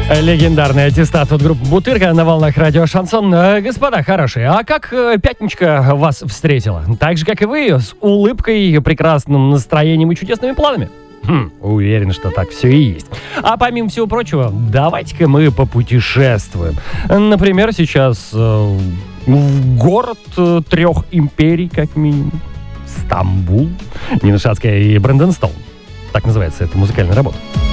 Легендарный аттестат от группы «Бутырка» на волнах радио «Шансон». Господа хорошие, а как пятничка вас встретила? Так же, как и вы, с улыбкой, прекрасным настроением и чудесными планами? Уверен, что так все и есть. А помимо всего прочего, давайте-ка мы попутешествуем. Например, сейчас в город трех империй, как минимум. Стамбул, Нина Шацкая и Брэндон Стоун. Так называется эта музыкальная работа.